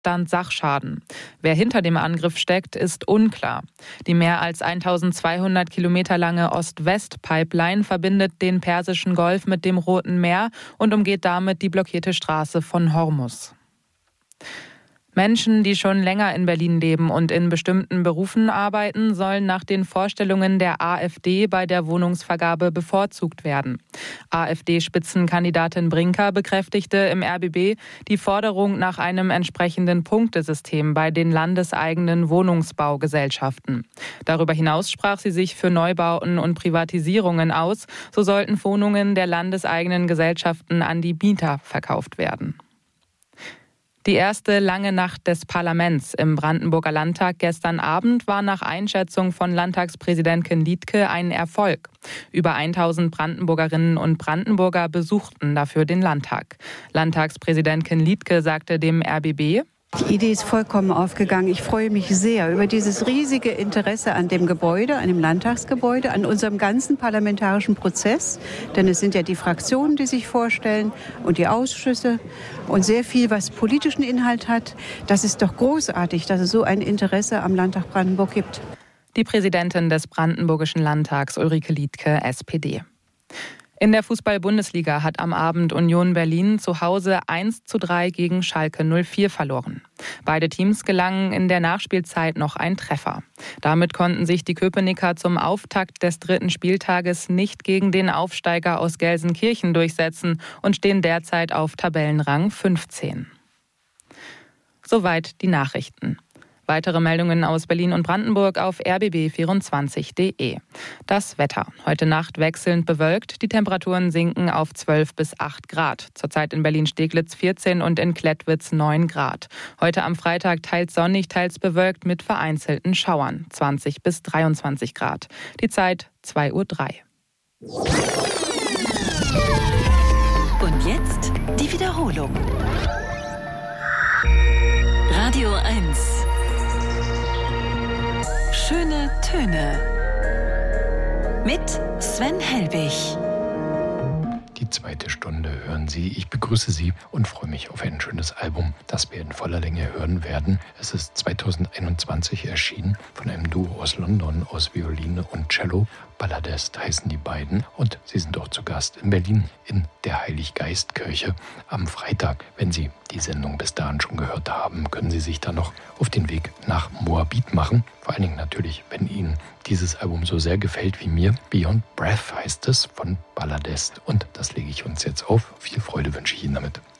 Tatbestand Sachschaden. Wer hinter dem Angriff steckt, ist unklar. Die mehr als 1200 Kilometer lange Ost-West-Pipeline verbindet den Persischen Golf mit dem Roten Meer und umgeht damit die blockierte Straße von Hormuz. Menschen, die schon länger in Berlin leben und in bestimmten Berufen arbeiten, sollen nach den Vorstellungen der AfD bei der Wohnungsvergabe bevorzugt werden. AfD-Spitzenkandidatin Brinker bekräftigte im RBB die Forderung nach einem entsprechenden Punktesystem bei den landeseigenen Wohnungsbaugesellschaften. Darüber hinaus sprach sie sich für Neubauten und Privatisierungen aus. So sollten Wohnungen der landeseigenen Gesellschaften an die Mieter verkauft werden. Die erste lange Nacht des Parlaments im Brandenburger Landtag gestern Abend war nach Einschätzung von Landtagspräsident Ken Liedtke ein Erfolg. Über 1000 Brandenburgerinnen und Brandenburger besuchten dafür den Landtag. Landtagspräsident Ken Liedtke sagte dem RBB: Die Idee ist vollkommen aufgegangen. Ich freue mich sehr über dieses riesige Interesse an dem Gebäude, an dem Landtagsgebäude, an unserem ganzen parlamentarischen Prozess. Denn es sind ja die Fraktionen, die sich vorstellen und die Ausschüsse und sehr viel, was politischen Inhalt hat. Das ist doch großartig, dass es so ein Interesse am Landtag Brandenburg gibt. Die Präsidentin des Brandenburgischen Landtags, Ulrike Liedtke, SPD. In der Fußball-Bundesliga hat am Abend Union Berlin zu Hause 1:3 gegen Schalke 04 verloren. Beide Teams gelangen in der Nachspielzeit noch ein Treffer. Damit konnten sich die Köpenicker zum Auftakt des 3. Spieltages nicht gegen den Aufsteiger aus Gelsenkirchen durchsetzen und stehen derzeit auf Tabellenrang 15. Soweit die Nachrichten. Weitere Meldungen aus Berlin und Brandenburg auf rbb24.de. Das Wetter. Heute Nacht wechselnd bewölkt. Die Temperaturen sinken auf 12 bis 8 Grad. Zurzeit in Berlin-Steglitz 14 und in Klettwitz 9 Grad. Heute am Freitag teils sonnig, teils bewölkt mit vereinzelten Schauern. 20 bis 23 Grad. Die Zeit 2:03 Uhr. Und jetzt die Wiederholung. Radio 1. Schöne Töne mit Sven Helbig. Die zweite Stunde hören Sie. Ich begrüße Sie und freue mich auf ein schönes Album, das wir in voller Länge hören werden. Es ist 2021 erschienen von einem Duo aus London, aus Violine und Cello. Balladest heißen die beiden und sie sind auch zu Gast in Berlin in der Heiliggeistkirche am Freitag. Wenn Sie die Sendung bis dahin schon gehört haben, können Sie sich dann noch auf den Weg nach Moabit machen. Vor allen Dingen natürlich, wenn Ihnen dieses Album so sehr gefällt wie mir. Beyond Breath heißt es von Balladest und das lege ich uns jetzt auf. Viel Freude wünsche ich Ihnen damit.